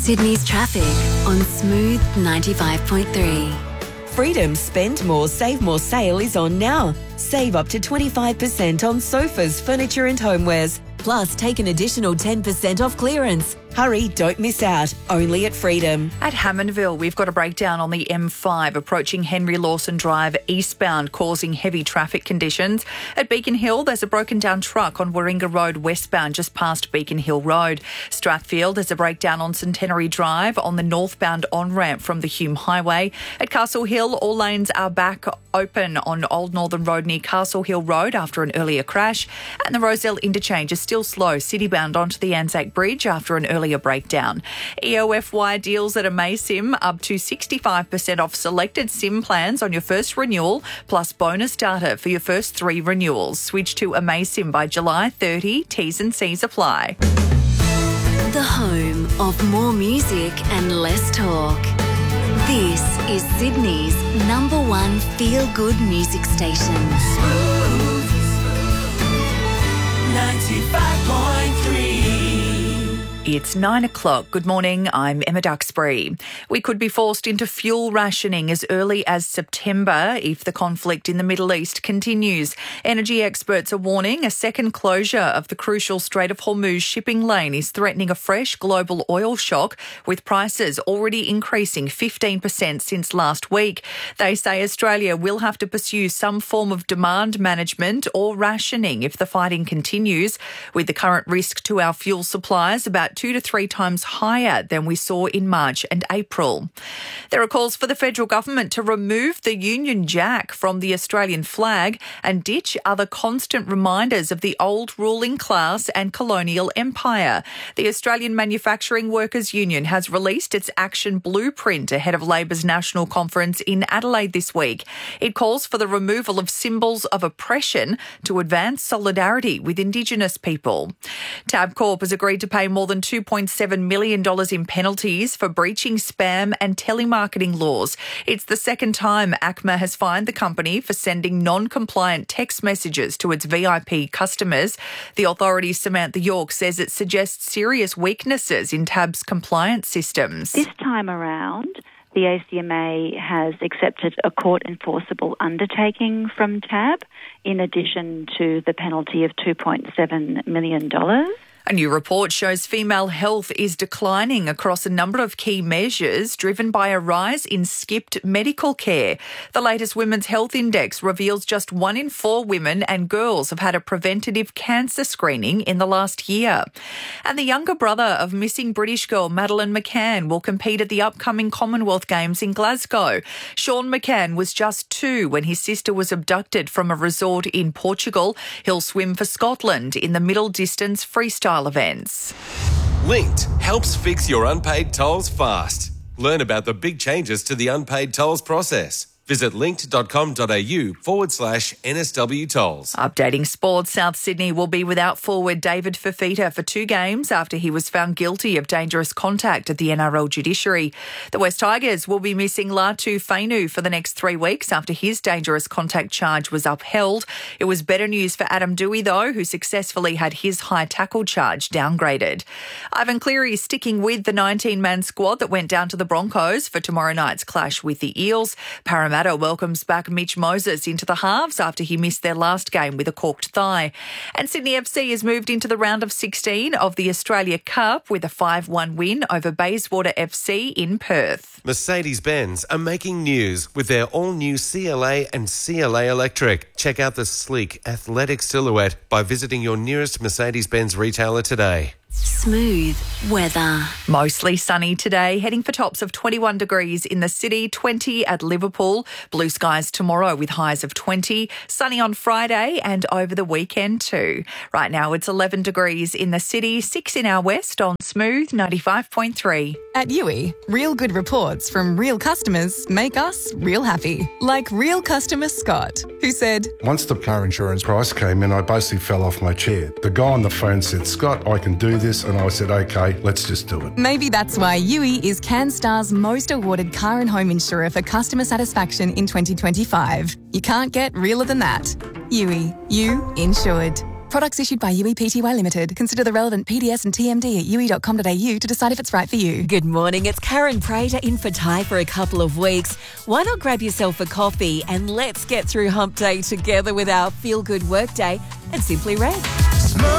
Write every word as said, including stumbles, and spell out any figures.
Sydney's traffic on Smooth ninety-five point three. Freedom's Spend More, Save More sale is on now. Save up to twenty-five percent on sofas, furniture and homewares. Plus, take an additional ten percent off clearance. Hurry, don't miss out. Only at Freedom. At Hammondville, we've got a breakdown on the M five approaching Henry Lawson Drive eastbound, causing heavy traffic conditions. At Beacon Hill, there's a broken down truck on Warringah Road westbound just past Beacon Hill Road. Strathfield, there's a breakdown on Centenary Drive on the northbound on-ramp from the Hume Highway. At Castle Hill, all lanes are back open on Old Northern Road near Castle Hill Road after an earlier crash. And the Rozelle interchange is still slow, citybound onto the Anzac Bridge after an earlier breakdown. E O F Y deals at Amaysim up to sixty-five percent off selected SIM plans on your first renewal, plus bonus data for your first three renewals. Switch to Amaysim by July thirtieth. T's and C's apply. The home of more music and less talk. This is Sydney's number one feel-good music station. Smooth ninety-five point three. It's nine o'clock. Good morning. I'm Emma Duxbury. We could be forced into fuel rationing as early as September if the conflict in the Middle East continues. Energy experts are warning a second closure of the crucial Strait of Hormuz shipping lane is threatening a fresh global oil shock, with prices already increasing fifteen percent since last week. They say Australia will have to pursue some form of demand management or rationing if the fighting continues, with the current risk to our fuel supplies about two to three times higher than we saw in March and April. There are calls for the federal government to remove the Union Jack from the Australian flag and ditch other constant reminders of the old ruling class and colonial empire. The Australian Manufacturing Workers Union has released its action blueprint ahead of Labor's national conference in Adelaide this week. It calls for the removal of symbols of oppression to advance solidarity with Indigenous people. Tabcorp has agreed to pay more than two point seven million dollars in penalties for breaching spam and telemarketing laws. It's the second time A C M A has fined the company for sending non-compliant text messages to its V I P customers. The authority's Samantha York says it suggests serious weaknesses in Tab's compliance systems. This time around, the A C M A has accepted a court-enforceable undertaking from Tab, in addition to the penalty of two point seven million dollars. A new report shows female health is declining across a number of key measures, driven by a rise in skipped medical care. The latest Women's Health Index reveals just one in four women and girls have had a preventative cancer screening in the last year. And the younger brother of missing British girl Madeleine McCann will compete at the upcoming Commonwealth Games in Glasgow. Sean McCann was just two when his sister was abducted from a resort in Portugal. He'll swim for Scotland in the middle distance freestyle events. Linked helps fix your unpaid tolls fast. Learn about the big changes to the unpaid tolls process. Visit linked.com.au forward slash NSW tolls. Updating sports, South Sydney will be without forward David Fifita for two games after he was found guilty of dangerous contact at the N R L judiciary. The West Tigers will be missing Latu Fainu for the next three weeks after his dangerous contact charge was upheld. It was better news for Adam Dewey, though, who successfully had his high tackle charge downgraded. Ivan Cleary is sticking with the nineteen-man squad that went down to the Broncos for tomorrow night's clash with the Eels. Parramatta welcomes back Mitch Moses into the halves after he missed their last game with a corked thigh. And Sydney F C has moved into the round of sixteen of the Australia Cup with a five one win over Bayswater F C in Perth. Mercedes-Benz are making news with their all-new C L A and C L A Electric. Check out the sleek, athletic silhouette by visiting your nearest Mercedes-Benz retailer today. Smooth weather. Mostly sunny today, heading for tops of twenty-one degrees in the city, twenty at Liverpool. Blue skies tomorrow with highs of twenty. Sunny on Friday and over the weekend too. Right now it's eleven degrees in the city, six in our west on Smooth ninety-five point three. At U I, real good reports from real customers make us real happy. Like real customer Scott, who said, "Once the car insurance price came in, I basically fell off my chair. The guy on the phone said, 'Scott, I can do this.' And I said, okay, let's just do it." Maybe that's why U I is CanStar's most awarded car and home insurer for customer satisfaction in twenty twenty-five. You can't get realer than that. U I, you insured. Products issued by U E P T Y Limited. Consider the relevant P D S and T M D at u e dot com dot a u to decide if it's right for you. Good morning, it's Karen Prater in for Ty for a couple of weeks. Why not grab yourself a coffee and let's get through hump day together with our feel-good workday and Simply Red.